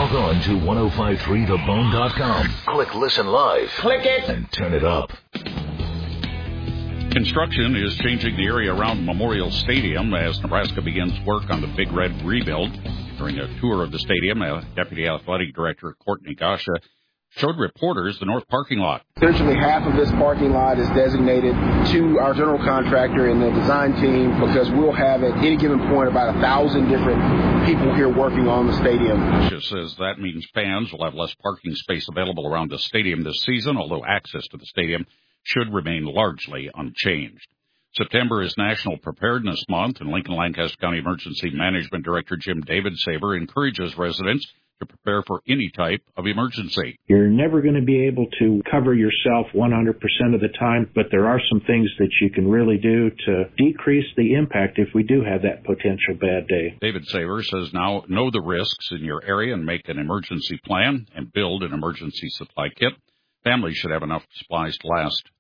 Log on to 1053thebone.com. Click Listen Live. Click it. And turn it up. Construction is changing the area around Memorial Stadium as Nebraska begins work on the Big Red rebuild. During a tour of the stadium, Deputy Athletic Director Courtney Gasha showed reporters the north parking lot. Essentially half of this parking lot is designated to our general contractor and the design team because we'll have at any given point about 1,000 different people here working on the stadium. Gasha says that means fans will have less parking space available around the stadium this season, although access to the stadium should remain largely unchanged. September is National Preparedness Month, and Lincoln-Lancaster County Emergency Management Director Jim David-Saber encourages residents to prepare for any type of emergency. You're never going to be able to cover yourself 100% of the time, but there are some things that you can really do to decrease the impact if we do have that potential bad day. David-Saber says now know the risks in your area and make an emergency plan and build an emergency supply kit. Families should have enough supplies to last